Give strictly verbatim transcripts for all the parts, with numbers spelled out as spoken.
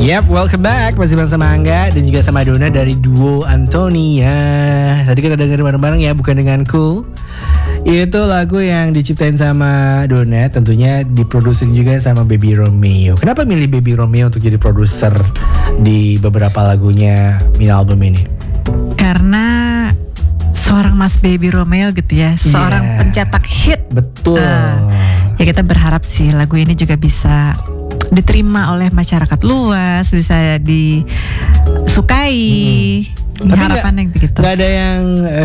Yap, welcome back. Masih bersama Angga dan juga sama Dona dari duo Antonia. Tadi kita dengerin bareng-bareng ya, bukan denganku. Itu lagu yang diciptain sama Dona, tentunya diproduksi juga sama Baby Romeo. Kenapa milih Baby Romeo untuk jadi produser di beberapa lagunya mini album ini? Karena seorang Mas Baby Romeo gitu ya, seorang yeah. pencetak hit. Betul. Uh, ya kita berharap sih lagu ini juga bisa diterima oleh masyarakat luas, bisa disukai. Hmm. Harapan yang begitu. Gak ada yang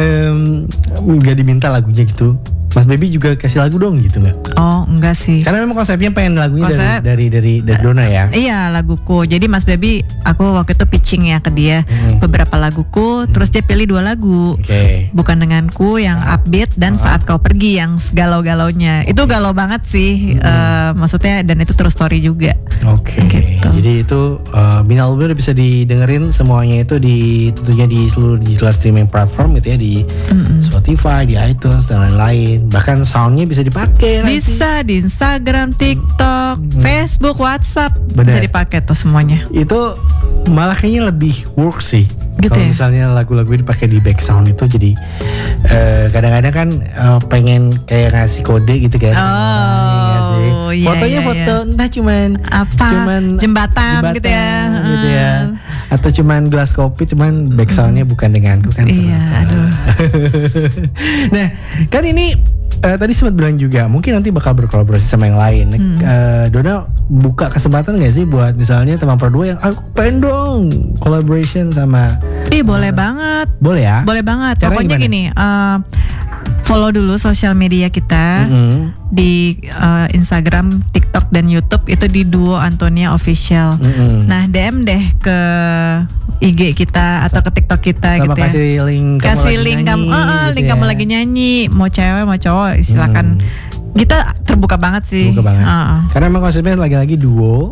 um, gak diminta lagunya gitu. Mas Baby juga kasih lagu dong gitu nggak? Oh enggak sih. Karena memang konsepnya pengen lagunya Konsep, dari, dari dari dari Dona ya. Iya laguku. Jadi Mas Baby, aku waktu itu pitching ya ke dia hmm. beberapa laguku, hmm. terus dia pilih dua lagu. Okay. Bukan denganku yang saat, upbeat dan uh. saat kau pergi yang galau-galaunya. Itu galau banget sih. Hmm. Uh, maksudnya dan itu true story juga. Oke. Okay. Gitu. Jadi itu uh, mini album udah bisa didengerin semuanya itu di tentunya di seluruh digital streaming platform gitu ya, di hmm. Spotify, di iTunes dan lain-lain. Bahkan soundnya bisa dipakai. Bisa nanti. Di Instagram, TikTok, hmm. Facebook, WhatsApp. Bener. Bisa dipakai tuh semuanya. Itu malah kayaknya lebih work sih. Gitu kalau ya? Misalnya lagu-lagu dipakai di back sound itu jadi uh, kadang-kadang kan uh, pengen kayak ngasih kode gitu kan. Oh, iya, fotonya iya, foto iya. entah cuman apa cuman jembatan, jembatan gitu ya. Gitu ya. Atau cuman gelas kopi cuman back soundnya mm. bukan denganku kan. Iya, aduh. Nah, kan ini Uh, tadi sempat bilang juga mungkin nanti bakal berkolaborasi sama yang lain. Hmm. Uh, Dona buka kesempatan gak sih buat misalnya teman produk yang aku pengen dong collaboration sama. Ih boleh uh, banget. Boleh ya? Boleh banget. Caranya Pokoknya gimana? gini, uh, follow dulu sosial media kita mm-hmm. di uh, Instagram, TikTok dan YouTube itu di Duo Antonia Official. Mm-hmm. Nah D M deh ke I G kita atau ke TikTok kita sama gitu ya. Kasih link kamu kasih lagi link nyanyi, kamu, uh, gitu link ya. kamu lagi nyanyi, mau cewek mau cowok silakan. Hmm. Kita terbuka banget sih. Terbuka banget. Uh. Karena memang konsepnya lagi-lagi duo,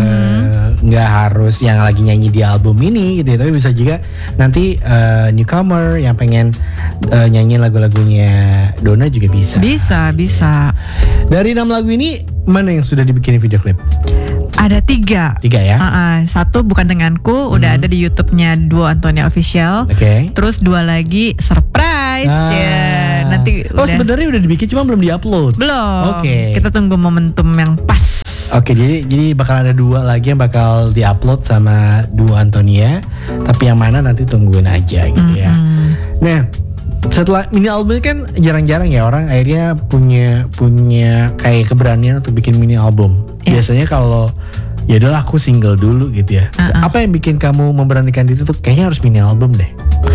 nggak mm-hmm. uh, harus yang lagi nyanyi di album ini gitu ya, tapi bisa juga nanti uh, newcomer yang pengen uh, nyanyi lagu-lagunya Dona juga bisa. Bisa, gitu bisa. Ya. Dari enam lagu ini mana yang sudah dibikin video klip? Ada tiga. Tiga ya? Uh-uh. Satu bukan denganku, hmm. udah ada di YouTube-nya Duo Antonia Official. Oke. Okay. Terus dua lagi surprise ah. ya. Nanti. Oh udah. Sebenarnya udah dibikin cuma belum diupload. Belum. Oke. Okay. Kita tunggu momentum yang pas. Oke, okay, jadi jadi bakal ada dua lagi yang bakal diupload sama Duo Antonia. Tapi yang mana nanti tungguin aja gitu mm-hmm. ya. Nah. Setelah mini album kan jarang-jarang ya orang akhirnya punya punya kayak keberanian untuk bikin mini album. Yeah. Biasanya kalau ya udahlah aku single dulu gitu ya. Uh-uh. Apa yang bikin kamu memberanikan diri tuh kayaknya harus mini album deh?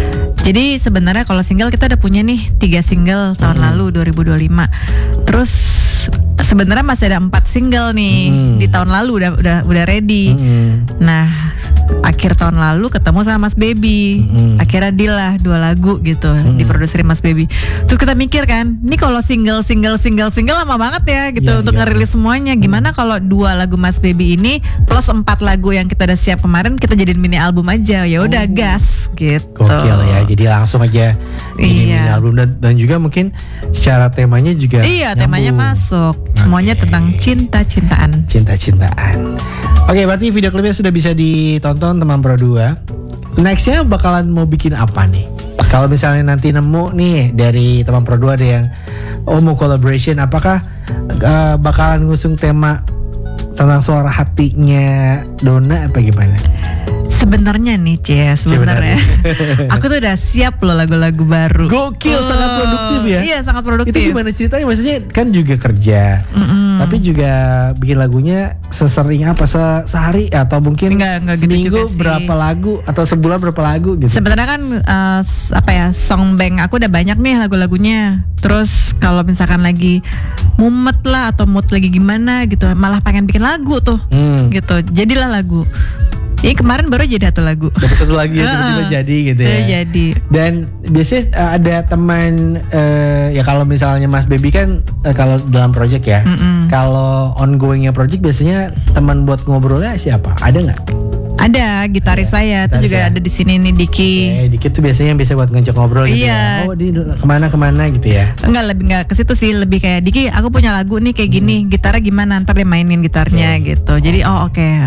Jadi sebenarnya kalau single kita udah punya nih tiga single tahun hmm. lalu dua ribu dua puluh lima. Terus sebenarnya masih ada empat single nih hmm. di tahun lalu udah udah udah ready. Hmm. Nah akhir tahun lalu ketemu sama Mas Baby. Hmm. Akhirnya deal lah dua lagu gitu hmm. diproduserin Mas Baby. Terus kita mikir kan, ini kalau single single single single lama banget ya gitu yeah, untuk yeah. ngerilis semuanya. Gimana hmm. kalau dua lagu Mas Baby ini plus empat lagu yang kita udah siap kemarin kita jadiin mini album aja. Ya udah oh. gas gitu. Gokil ya. Jadi langsung aja ini iya. mini album dan, dan juga mungkin secara temanya juga iya nyambung. Temanya masuk semuanya okay. tentang cinta-cintaan cinta-cintaan. Oke okay, berarti video klipnya sudah bisa ditonton teman Pro dua. Nextnya bakalan mau bikin apa nih? Kalau misalnya nanti nemu nih dari teman Pro dua ada yang oh mau collaboration, apakah uh, bakalan ngusung tema tentang suara hatinya Dona apa gimana? Sebenarnya nih Cie, sebenarnya aku tuh udah siap loh lagu-lagu baru. Gokil, oh, sangat produktif ya. Iya sangat produktif. Itu gimana ceritanya? Maksudnya kan juga kerja, mm-mm. tapi juga bikin lagunya sesering apa se- sehari atau mungkin enggak, enggak seminggu gitu berapa lagu atau sebulan berapa lagu gitu? Sebenarnya kan uh, apa ya song bank aku udah banyak nih lagu-lagunya. Terus kalau misalkan lagi mumet lah atau mood lagi gimana gitu, malah pengen bikin lagu tuh, hmm. gitu. Jadilah lagu. Ini kemarin baru jadi satu lagu. Dapat satu lagi ya, tiba-tiba jadi gitu ya. Jadi. Dan biasanya uh, ada teman uh, ya kalau misalnya Mas Baby kan uh, kalau dalam project ya. Mm-mm. Kalau ongoingnya project biasanya teman buat ngobrolnya siapa? Ada nggak? Ada gitaris ada. saya, itu juga ya? Ada di sini nih Diki. Eh, Diki tuh biasanya bisa buat ngajak ngobrol gitu iya. ya. Oh, di kemana-kemana gitu ya? Enggak, lebih enggak ke situ sih, lebih kayak Diki, aku punya lagu nih kayak gini, hmm. gitarnya gimana? Ntar dia mainin gitarnya okay. gitu. Jadi oh oke, okay.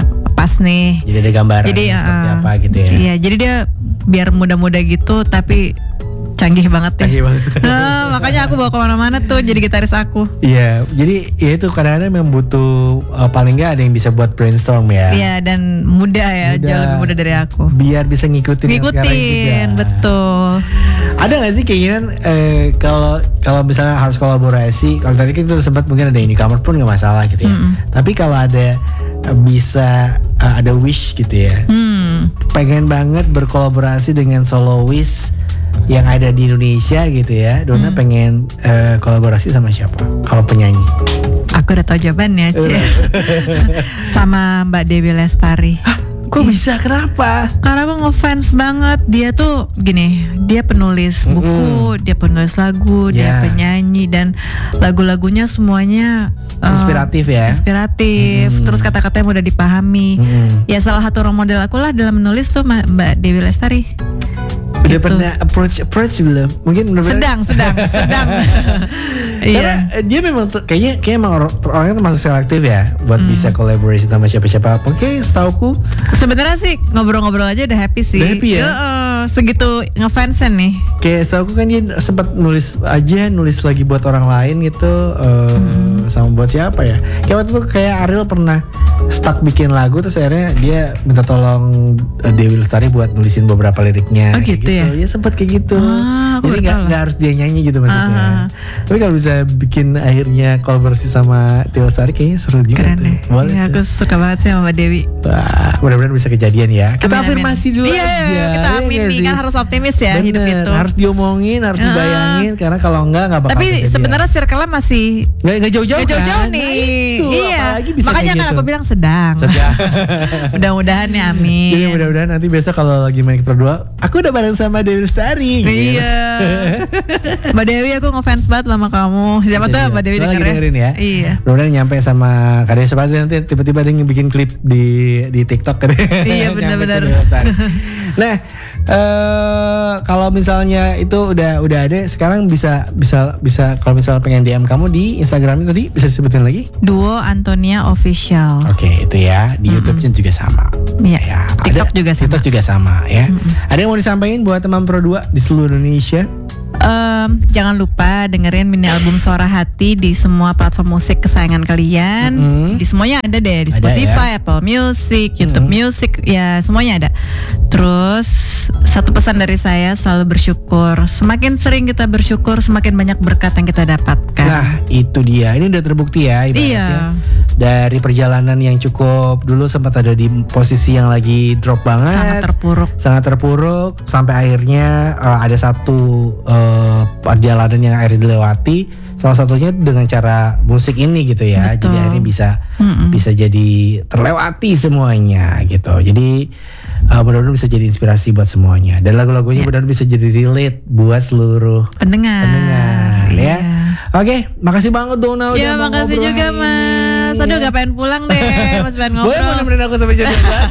pas nih. Jadi ada gambaran Jadi seperti uh, apa gitu ya. Iya, jadi dia biar muda-muda gitu tapi canggih banget ya. Canggih banget. Nah, makanya aku bawa kemana-mana tuh jadi gitaris aku. Iya, jadi ya itu kadang-kadang memang butuh uh, paling nggak ada yang bisa buat brainstorm ya. Iya, dan muda ya, Muda. jauh lebih muda dari aku. Biar bisa ngikutin, yang sekarang juga. Ngikutin, betul. Ada nggak sih keinginan eh, kalau kalau misalnya harus kolaborasi? Kalau tadi kan itu sempat mungkin ada newcomer pun nggak masalah gitu ya. Mm-mm. Tapi kalau ada eh, bisa eh, ada wish gitu ya, Hmm. pengen banget berkolaborasi dengan soloist yang ada di Indonesia gitu ya. Dona Hmm. pengen eh, kolaborasi sama siapa? Kalau penyanyi? Aku udah tahu jawabannya, Cie. Sama Mbak Dewi Lestari. Kok bisa? Kenapa? Karena aku ngefans banget. Dia tuh gini, dia penulis buku, dia penulis lagu, dia Yeah. penyanyi, dan lagu-lagunya semuanya uh, Inspiratif ya. inspiratif. Mm. Terus kata-katanya mudah dipahami. Mm. Ya salah satu role model aku lah dalam menulis tuh Ma- Mbak Dewi Lestari. Udah Gitu. pernah approach approach belum? Mungkin bener-bener- Sedang, sedang, sedang. Karena Iya. eh, dia memang tuh- kayaknya kayak emang or- orangnya termasuk selektif ya buat Hmm. bisa collaboration sama siapa-siapa. Oke, setauku Sebenarnya sih ngobrol-ngobrol aja udah happy sih. Udah happy ya? Heeh, segitu ngefansen nih. kayak setauku kan dia sempat nulis aja nulis lagi buat orang lain gitu eh, Hmm. sama buat siapa ya? Kayak waktu itu kayak Ariel pernah stuck bikin lagu terus akhirnya dia minta tolong eh, Dewi Lestari buat nulisin beberapa liriknya. Oh, kayak gitu ya? Ya sempat kayak gitu. Ah, aku Jadi baru nggak tahu lah. nggak harus dia nyanyi gitu maksudnya. Ah. Tapi kalau bisa bikin akhirnya kolaborasi sama Dewi Lestari kayaknya seru juga Keren tuh. deh. Boleh Ya, tuh. aku suka banget sih sama Mbak Dewi. Wah, mudah-mudahan bisa kejadian ya. Kita Amin, amin. afirmasi dulu Iya, aja. kita ya amin nggak nih, sih? kan harus optimis ya hidup Bener, itu. harus diomongin, harus Ah. dibayangin karena kalau enggak nggak bakal Tapi kejadian. sebenarnya circle-nya masih nggak nggak jauh-jauh nggak jauh-jauh kan? nih. Nah, itu, Iya. apalagi bisa Makanya kayak kan gitu. aku bilang sedang. Sedang. Mudah-mudahan ya, amin. Jadi mudah-mudahan nanti besok kalau lagi main kita berdua, aku udah bareng sama Dewi Lestari. gitu. Iya. Mbak Dewi, aku ngefans banget sama kamu. Siapa tuh Iya. Mbak Dewi Soalnya lagi dengerin? dengerin ya. Iya. Mudah-mudahan nyampe sama Kadang Sepatu nanti tiba-tiba ada yang bikin klip di di TikTok kan. Iya, Nyampe benar-benar. ke Dewi Lestari. Nah, eh kalau misalnya itu udah udah ada sekarang bisa bisa bisa kalau misalnya pengen D M kamu di Instagramnya tadi bisa disebutin lagi? Duo Antonia Official. Oke, itu ya. Di YouTube-nya juga sama. Iya. Ya, TikTok ada- juga sama. TikTok juga sama ya. Ada yang mau disampaikan buat teman Pro dua di seluruh Indonesia? Em, jangan lupa dengerin mini album Suara Hati di semua platform musik kesayangan kalian. Mm-mm. Di semuanya ada deh, di Ada Spotify, Apple Music, YouTube Music, ya semuanya ada. Terus satu pesan dari saya, selalu bersyukur. Semakin sering kita bersyukur, semakin banyak berkat yang kita dapatkan. Nah, itu dia. Ini udah terbukti ya ibaratnya. Iya. Dari perjalanan yang cukup dulu sempat ada di posisi yang lagi drop banget. Sangat terpuruk. sangat terpuruk sampai akhirnya eh, ada satu eh, perjalanan yang akhirnya dilewati. Salah satunya dengan cara musik ini gitu ya. Betul. Jadi akhirnya bisa Mm-mm. bisa jadi terlewati semuanya gitu. Jadi eh, mudah-mudahan bisa jadi inspirasi buat semuanya. Dan lagu-lagunya Ya. mudah-mudahan bisa jadi relate buat seluruh Pendengar. pendengar Iya. ya. Oke, makasih banget Dona udah Ya, mau makasih ngobrol juga hari Mas. ini. Aduh, gak pengen pulang deh. Mas pengen Boleh ngobrol. nemenin aku sampai jam dua belas.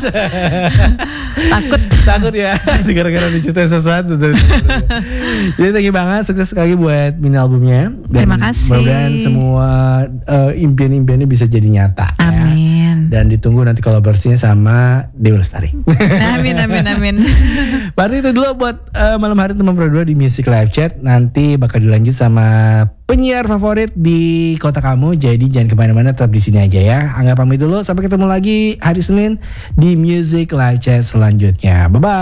Takut. Takut ya gara-gara diceritain sesuatu. Jadi thank you banget, sukses sekali buat mini albumnya. Dan Terima kasih. mudah-mudahan semua eh, impian-impiannya bisa jadi nyata. ya. Amin. Dan ditunggu nanti kolaborasinya sama Dewi Lestari. Amin, amin, amin. Berarti itu dulu buat eh, malam hari teman Pro dua di Music Live Chat. Nanti bakal dilanjut sama penyiar favorit di kota kamu. Jadi jangan kemana-mana, tetap di sini aja ya. Angga pamit dulu, sampai ketemu lagi hari Senin di Music Live Chat selanjutnya. Bye bye.